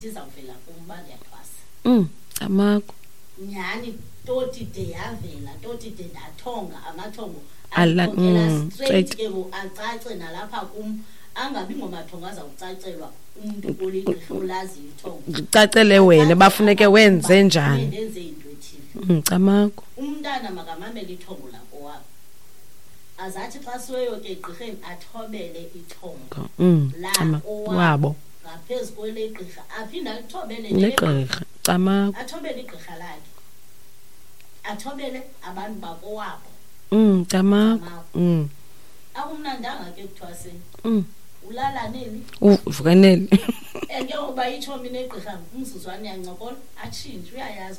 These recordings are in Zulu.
izawuvela kumba ndiyathwasa amako nyhani toti de yavela toti de ndathonga amathongo Ala- straight ke acace nalapha kum angabi ngomathongo azawucacelwa umuntu oligqirha olazi ithongo Ngicacele wena bafuneke wenze njani. ndenze into ethile Amako umntana makamamele ithongo lakho wapho azathi xa siweyo ke egqirheni athobele ithongo wabo ngaphezu kwelegqirha aphinda alithobele negqirha amako athobele igqirha lakhe athobele abantu bakowabo amako akumnandanga ke kuthwaseni ulala neli uvukanele enge uba itsho mina egqirha umzuzwana yancokola atshintshe uyayazi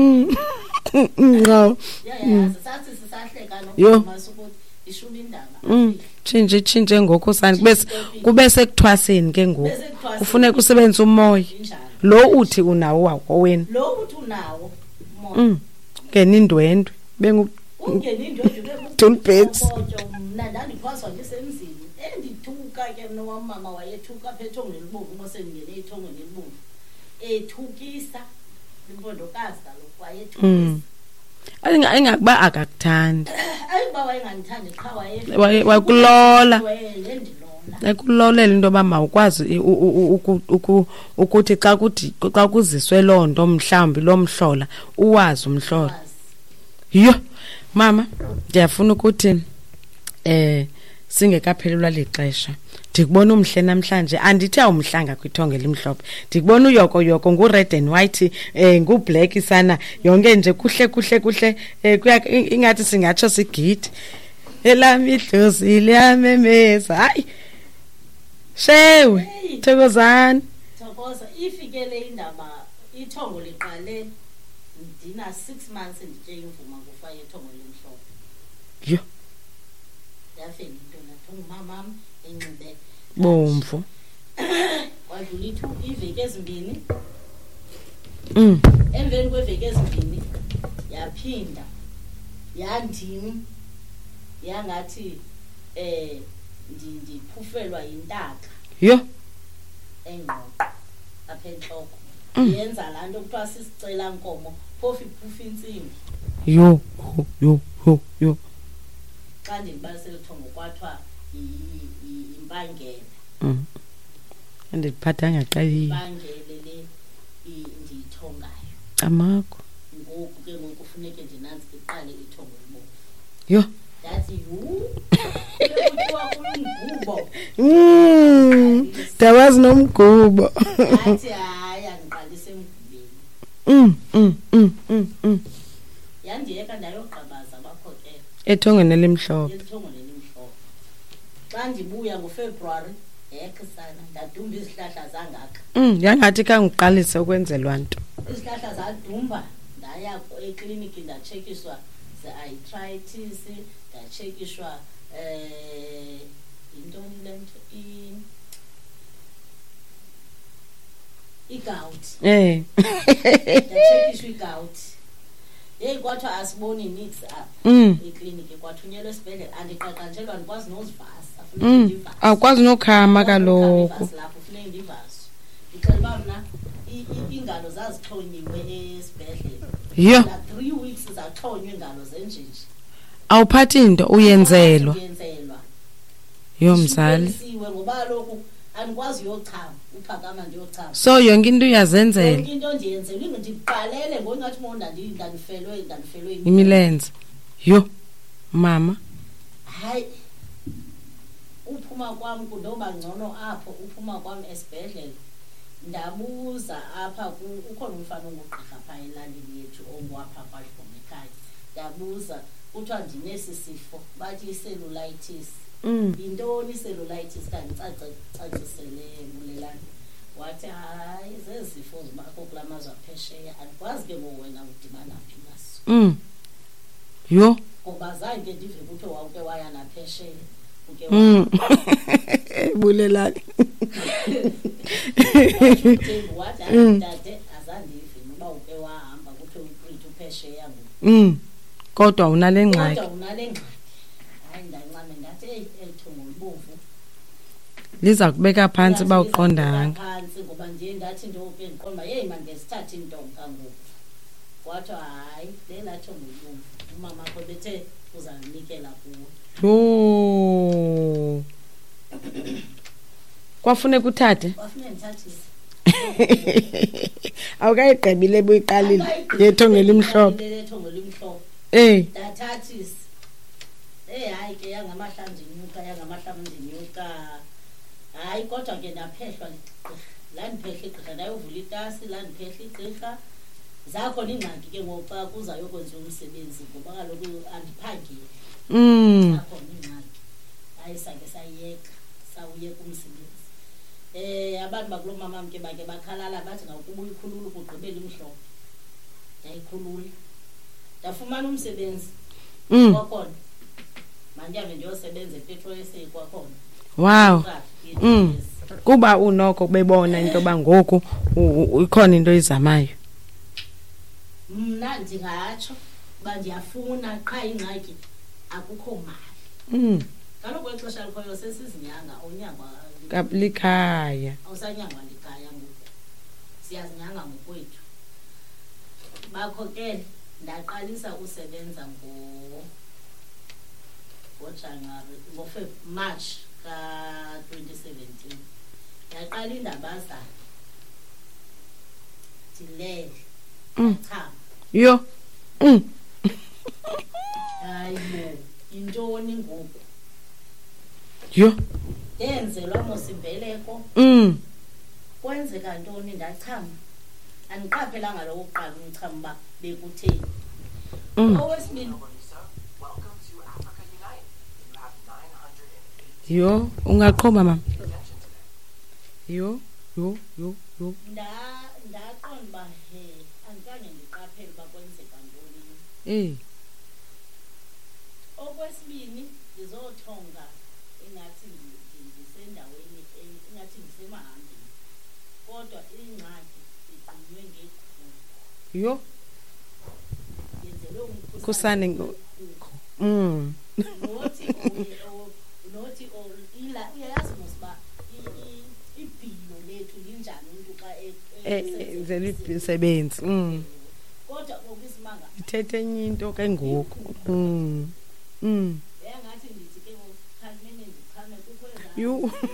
ngawo uyayazi sathi sisahleka Yo. nomasukuthi ishuba indaba tshintshe ngoko sani kube sekuthwaseni ke ngoku Bese kuthwaseni. kufuneka usebenzise umoya injalo lo uthi unawo wakho wena lo uthi unawo moya ngena indwendwe ungena indwendwe Toolbeds. mna ndandiphaswa ngisemzini endithuka ke mna wamama wayethuka apha ethongweni elibomvu mosendingene ethongweni elibomvu ethukisa impondokazi kaloku wayethukisa engakuba akakuthandi ayiba wayengandithandi qha wakulola endilola ekulolela into yoba mawukwazi ukuthi xa kuziswe loo nto mhlawumbi lo mhlola uwazi umhlola yho mama ndiyafuna ukuthi singekaphelelwa lixesha ndikubona umhle namhlanje andithi awumhlanga kwithonge elimhlophe ndikubona uyoko ngu-red and white ngu-black sana yonke nje kuhle ingathi singatsho sigidi elami idlozi liyamemeza hayi shewe thokozani thokoza ifikele indaba ithongo liqale ndina 6 months nditye imvuma kufaye ithongo elimhlophe yho yafela into nathonga umamam enxibe bomvu kwadlula iveki ezimbini emveni kweveki ezimbini yaphinda yandim yangathi ndiphufelwa yintaka yho engqoqo apha entloko yenza laa nto kuthiwa sisicela nkomo phofu iphufa intsimbi yho xa ndilibalisele thongo kwathiwa yimpangele andiphathanga xa impangele le ndiyithongayo amako ngoku ke ngoku kufuneke ndinanzi iqale ithongo libomvu yho ndathi kuthiwa kulumgubo ndawazi nomgubo ndathi hayi andiqalise emgubeni yandiyeka ndayogqabaza abakhokela ethongweni elimhlophe elithongweni elimhlophe xa ndibuya ngofebruwari sana ndadumba izihlahla zangaka yangathi kangiqalise ukwenzelwa nto izihlahla zadumba ndaya ekliniki ndatshekiswa ze-arthritis ndatshekiswa yintoni le nto igawuti ndatshekiswa igawuti yeyi kwathiwa asiboni nix apha ekliniki kwathunyelwa esibhedlele andiqaqanjelwa ndikwazi nozivasa funeka ndivase awukwazi nokhama kaloku lapho funeka ndivase ndixela uba mna iingalo zazixhonyiwe esibhedlele yho 3 weeks zaxhonywa iingalo zenjenje awuphathi into uyenzelwa yho mzali siwe ngoba kaloku andikwazi uyochama uphakama ndiyochama so yonke into uyazenzela yonke into ndiyenzelwe ndiqalele ngokungathi monda ndandifelwe imilenze yho mama hayi uphuma kwam kundoba ngcono apho uphuma kwam esibhedlele ndabuza apha ukhona umfana ongugqirha phaa elalini yethu ongwapha kwaDlombe ekhaya ndabuza kuthiwa ndinesi sifo bathi i-cellulitis yintoni i-cellulitis kandicacisele bulelani wathi hayi zezifo zibakho kula mazwe aphesheya andikwazi ke ngoku wena udibana phi naso yho ngoba zange ndive kuthiwa wawuke waya naphesheya uke bulelani wathi hayi dade azandive noba uke wahamba kuthiwa uqitha uphesheya ngoku kodwa unale ngxaki kodwa unale ngxaki hayi ndancame ndathi elithongo libomvu liza kubeka phansi bawuqondanga phansi ngoba nje ndathi ndoke ndiqonda hey manje sithathe intombi kangoku wathi hayi le lathi ngubumvu umama wakho bethe uzanikela kuwo oh kwafuneka uthathe ndithathise awukayiqebile buyiqalile yethongo elimhlophe ndathathisa hayi ke yangamahlanje inyuka hayi kodwa ke ndaphehlwa la ndiphehla igqirha ndayovula itasi la ndiphehla igqirha zakhona ingxaki ke ngoxa kuzayokwenziwa umsebenzi ngoba kaloku andiphangeli zakhona ingxaki hayi sake sawuyeka umsebenzi abantu bakulo mamam ke bake bakhalala bathi ngakuba uyikhulula ukugqibela imhlophe ndayikhulula ndafumana umsebenzi kwakhona mandihambe ndiyosebenza ePetrol SA kwakhona wow kuba unoko bebona into bangoku ikhona into izamayo mna ndingatsho uba ndiyafuna qha ingxaki akukho mali kaloku exesha likhoyo sesizinyanga unyangwa likhaya awusanyangwa likhaya ngoku siyazinyanga ngokwethu bakho ke ndaqalisa usebenza ngoJanuary March ka-2017 yaqala indabazana dilele cha yo hayi intoni ngoku yo yenzelwa mosimbeleko kwenzeka ntoni ndachama andiqaphelanga lo kuqala umchamo ba bekutheni owesibini yo ungaqhoma mama yo ndaqonda uba andikhange ndiqaphele uba kwenzeka ntoni okwesibini ndizothonga ingathi ndisendaweni ingathi ndisemahambeni kodwa ingxaki iqunywe ngekhulu yo yenzelwe kusane nothi ila uyayazi mosiba ibhilo lethu linjani umuntu xa enzela imisebenzi kodwa okusimanga ithethe enye into ke ngoku engathi ndithi ke ngokhalmene ndichame kukho yo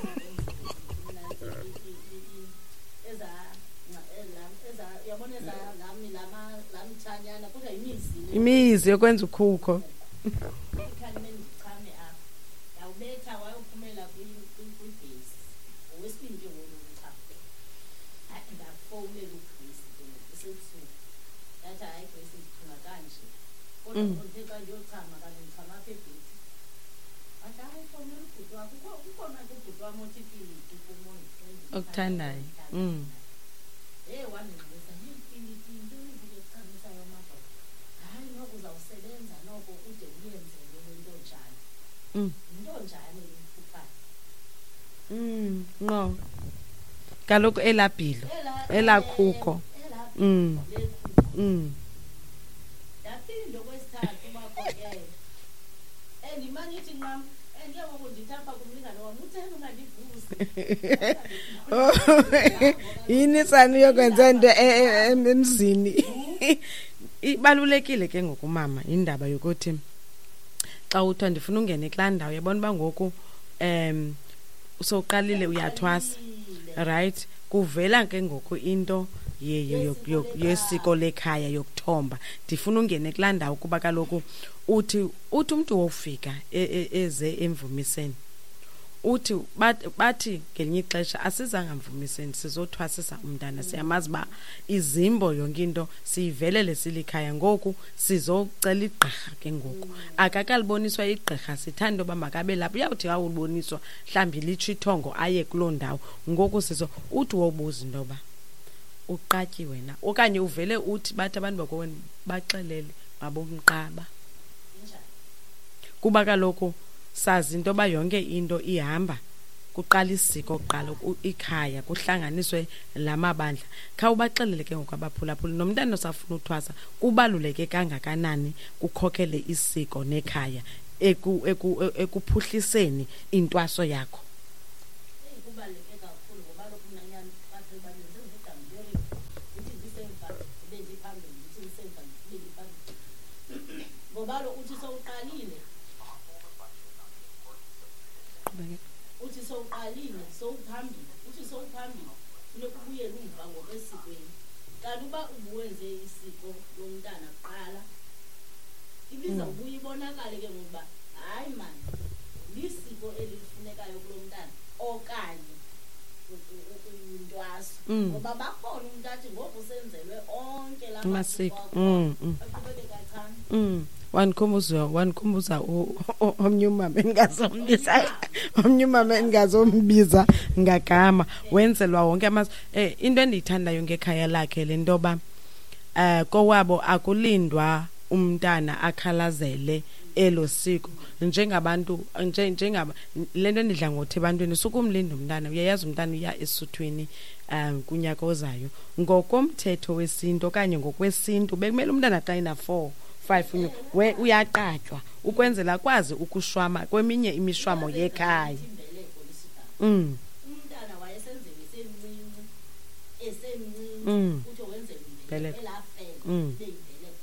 eza yabona eza lamthanyana kodwa imizi yokwenza ukhukho ikhalmene ndichame apha yawubetha wayophumela kwibhesi owesibini ke ngoluntu hayi ndafowunela uGrace ke ngokusebusuku yathi hayi Grace ndiphuma kanje kodwa konke xa ndiyochama kanti ndichama apha ebhesi athi hayi fonela ubhuti wakho ukhona ke ubhuti wam othi piliti kumongi okuthandayo wandingxolisa yipiliti into ekuchamisayo amadoda hayi noko uzawusebenza noko ude uyenzele into njani into njani imhluphayo no kaloku elabhilo elakhukho ndaphinde okwesithathu bakho ndimane ithi nqam ndiyangoku ndithapha kumlingane wam utheni ungandivusi yini sani yokwenza into emzini ibalulekile ke ngokumama indaba yokuthi xa uthiwa ndifuna ungena kulaa ndawo yabona uba ngoku usowuqalile uyathwasa right kuvela ke ngoku into yesiko lekhaya yokuthomba ndifuna ungene kulaa ndawo kuba kaloku uthi umuntu wofika eze emvumiseni uthi bathi ngelinye ixesha asizanga mvumiseni sizothwasisa umntana siyamazi ba izimbo yonke into siyivelele silikhaya ngoku sizocela igqirha ke ngoku akakaliboniswa igqirha sithanda uba makabe lapho uyawuthi awuboniswa mhlawumbi litsho ithongo aye kuloo ndawo ngoku sizo uthi wobuza intoba uqatyiwe na okanye uvele uthi bathi abantu bakowena baxelele mabomqaba kuba kaloku sazi into ba yonke into ihamba kuqala isiko oqala ikhaya kuhlanganiswe lamabandla kha ubaxelele ke ngokwabaphulaphula nomntana osafuna uthwasa kubaluleke kangakanani kukhokele isiko nekhaya ekuphuhliseni intwaso yakho ngoba lo uthi sowuqalile uthi sowuqalile sowuphambili uthi sowuphambili funeka ubuyele umva ngokwesikweni kanti uba ubuwenze isiko lomntana kuqala ibiza ubuye ibonakale ke ngokuba hayi man lisiko elifunekayo kulo mntana okanye intwaso ngoba bakhona umuntu athi ngoku usenzelwe onke la masiko aqhubeke kachana wankhumbuza omnye umama engazombiza ngagama wenzelwa wonke into endiyithandayo ngekhaya lakhe le ntoba kowabo akulindwa umntana akhalazele elo siko njengabantu lento endidla ngothi ebantwini sukumlinda umntana uyayazi umntana uya esuthwini kunyaka ozayo ngokomthetho wesintu okanye ngokwesintu bekumele umntana xa ina 4-5 uyaqatywa ukwenzela kwazi ukushwama kweminye imishwamo yekhaya umntana wayesenzelwe esemncinci kutho wenzelwe imbeleko elafela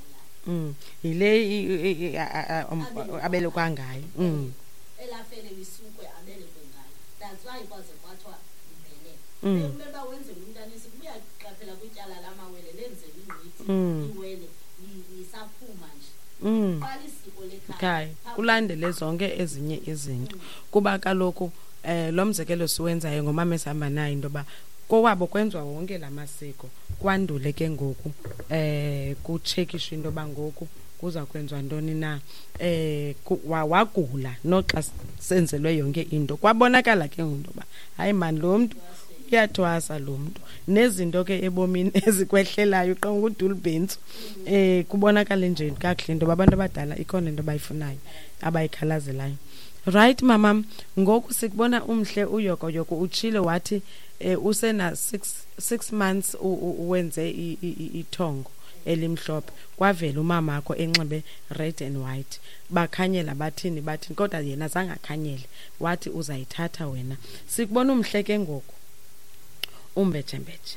yile abelekwa ngayo elafele lisukwe abelekwe ngayo that's why kwaze kwathiwa imbeleko kumele uba wenzele umntana esikubuya qaphela kwityala lamawele lenzele ingqithi iwele lisaphuma nje qala isiko lekhaya kulandele zonke ezinye izinto kuba kaloku lo mzekelo siwenzayo ngomama esihamba nayo intoba kowabo kwenziwa wonke lamasiko kwandule ke ngoku kutshekishwa into yoba ngoku kuza kwenziwa ntoni na wagula noxa senzelwe yonke into kwabonakala ke ngoku ba hayi mani lo mntu uyathwasa lo mntu nezinto ke ebomini ezikwehlelayo uqonga udulibhentsu kubonakala nje kakuhle into abantu abadala ikhona into abayifunayo abayikhalazelayo right mama ngoku sikubona umhle uyokoyoko utshile wathi usena 6 months uwenze ithongo elimhlophe kwavela umama akho enxibe red and white bakhanyela bathini kodwa yena zangakhanyele wathi uzayithatha wena sikubona umhle ke ngoku umbetshembetshe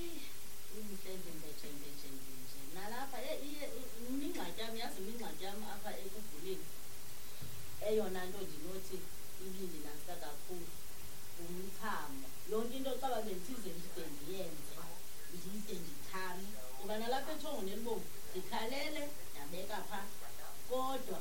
eyona nto ndinothi ibindinasa kakhulu umthamo yonke into xa bendithize ndide ndiyenze ndide ndithame kuba nalapha ethongweni elibomvu ndikhalele ndabeka phaa kodwa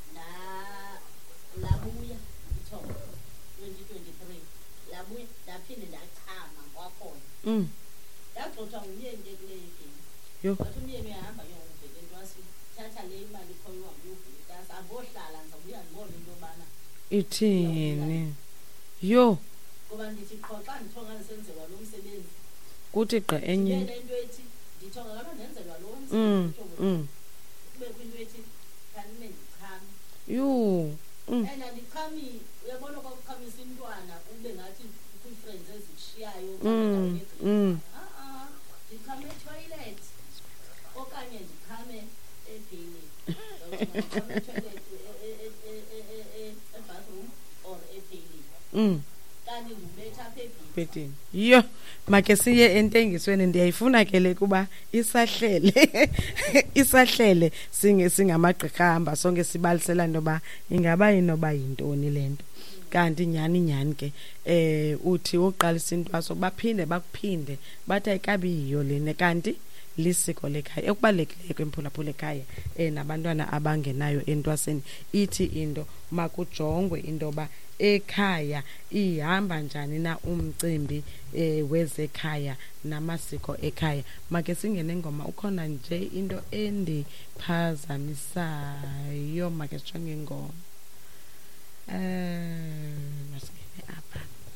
labuya ithongo 2023 labuya ndaphinde ndachama kwakhona ndagxothwa ngumyeni ke kule yegeni wathi umyeni uyahamba ke ngokubheka entwasini thatha le imali ikhoyiwa nguyobhekasi abohlala ndizabuya ndibona into yobana ithini yo ngoba ndithi qho xa ndithonga ndisenzelwa lo msebenzi kuthi gqa enye into ethi ndithonga kaba ndenzelwa lo msebenzi kube kwinto ethi kanime ndichame yo ena ndichami uyabona kwakuchamisa intwana ube ngathi kwi-friends ezishiyayo ndichame etoilet okanye ndichame ebheni ndichame etoilet ebathroom or ebheni kanti ngibetha ebhedini yo make siye entengisweni ndiyayifuna ke le kuba isahlele singamagqirha hamba sonke sibalisela ntoba ingaba inoba yintoni lento kanti nyani ke uthi uqalisa intwaso baphinde bakuphinde bathi ayikabi yiyo lene kanti lisiko lekhaya ekubalulekileyo kwemphulaphula ekhaya nabantwana abangenayo entwaseni ithi into makujongwe intoba ekhaya ihamba njani na umcimbi wezekhaya namasiko ekhaya make singene ngoma ukhona nje into endiphazamisayo make sijonge ingoma